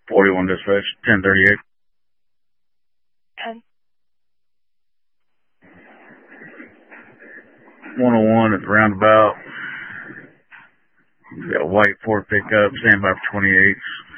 41 dispatch, 1038. 10. 101 at the roundabout. We got a white Ford pickup, standing by for 28s.